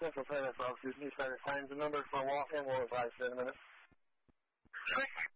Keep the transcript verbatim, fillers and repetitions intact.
Central Paradise office. You try to find the number for walk-in. We'll advise you in a minute. Six.